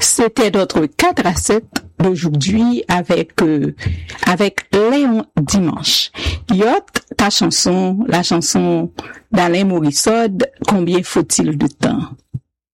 C'était notre 4 à 7 d'aujourd'hui avec Léon Dimanche. Yot, la chanson d'Alain Morissode, Combien faut-il de temps?